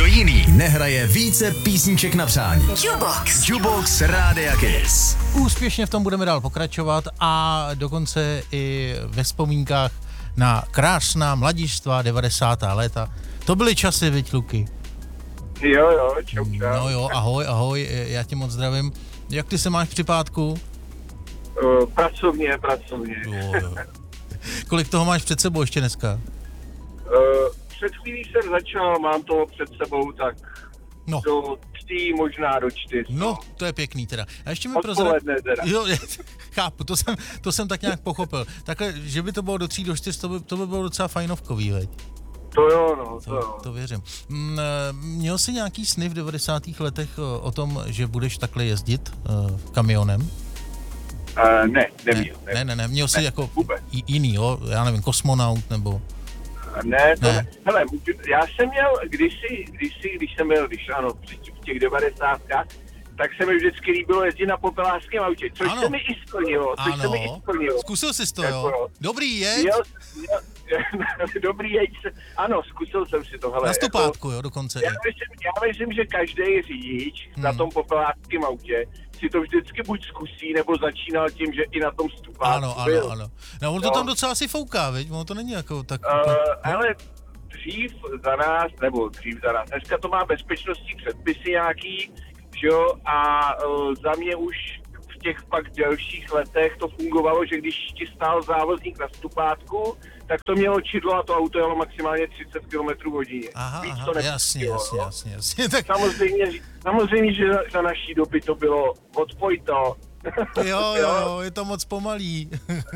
Nikdo jiný nehraje více písniček na přání. Jukebox Rádia Kiss. Úspěšně v tom budeme dál pokračovat a dokonce i ve vzpomínkách na krásná mladíčstva 90. léta. To byly časy, viď, Luky? Jo, čau. No jo, ahoj, já tě moc zdravím. Jak ty se máš při pátku? Pracovně. Jo. Kolik toho máš před sebou ještě dneska? Před chvílí jsem začal, mám to před sebou tak do 3, možná do 4. No, to je pěkný teda. A ještě mi odpoledne teda. Jo, chápu, to jsem tak nějak pochopil. Takhle, že by to bylo do 3, do 4, to by bylo docela fajnovkový, veď? To jo, no, to jo. To věřím. Měl jsi nějaký sny v 90. letech o tom, že budeš takhle jezdit kamionem? Neměl. Ne. Měl jsi jako vůbec. Jiný, jo? Já nevím, kosmonaut nebo... Ne. Hele, já jsem měl kdysi, když jsem byl, v těch 90, tak se mi vždycky líbilo jezdit na popelářském autě, což se mi i splnilo. Zkusil jsi to, jo? Dobrý jeď? Dobrý jeď. Ano, zkusil jsem si to, hele. Na stopátku, jo, dokonce. Já myslím, že každý řidič na tom popelářském autě si to vždycky buď zkusí, nebo začínal tím, že i na tom stupátku. Ano. No, on to tam docela si fouká, viď? On to není jako tak... Hele, dřív za nás, dneska to má bezpečnostní předpisy nějaký, že jo, a za mě už v těch pak delších letech to fungovalo, že když ti stál závozník na stupátku, tak to mělo čidlo a to auto jelo maximálně 30 km/h. Aha, jasně. Tak... Samozřejmě, že za naší doby to bylo odpoj to. Jo, je to moc pomalý.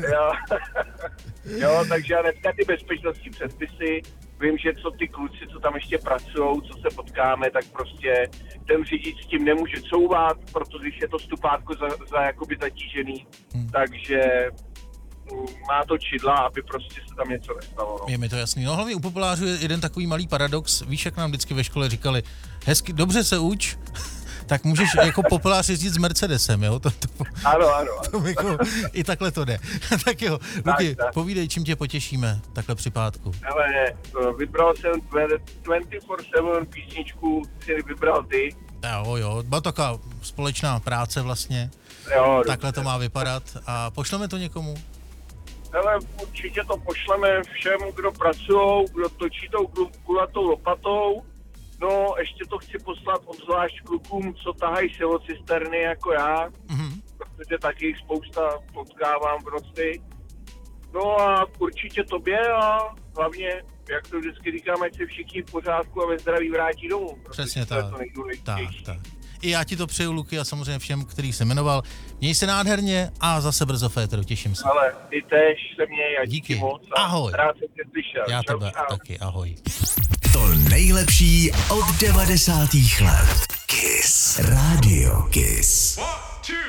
Jo, takže dneska ty bezpečnostní předpisy, vím, že co ty kluci, co tam ještě pracujou, co se potkáme, tak prostě ten řidič s tím nemůže couvat, protože když je to stupátko za jakoby zatížený, takže má to čidla, aby prostě se tam něco nestalo. No. Je mi to jasný. No hlavně u popelářů je jeden takový malý paradox. Víš, jak nám vždycky ve škole říkali, hezky, dobře se uč, tak můžeš jako popelář jezdit s Mercedesem, jo? Ano. To jako, i takhle to jde. Tak jo, Luky, povídej, čím tě potěšíme takhle při pátku. Ale vybral jsem 24/7 písničku, který vybral ty. Jo, byla taková společná práce vlastně. Jo, takhle to má vypadat a pošleme to někomu? Hele, určitě to pošleme všem, kdo pracujou, kdo točí tou kulatou lopatou. No, ještě to chci poslat obzvlášť klukům, co tahají silocisterny jako já, protože taky spousta potkávám v noci. No a určitě tobě a hlavně, jak to vždycky říkám, ať se všichni v pořádku a ve zdraví vrátí domů. Přesně tak. To je to nejdůležitější. Tak. I já ti to přeju, Luky, a samozřejmě všem, který se jmenoval. Měj se nádherně a zase brzo v éteru, těším se. Ale ty tež se měj a díky moc. Ahoj. Rád jsem tě slyšel. Já tebe taky, ahoj. To nejlepší od 90. let. Kiss. Radio Kiss.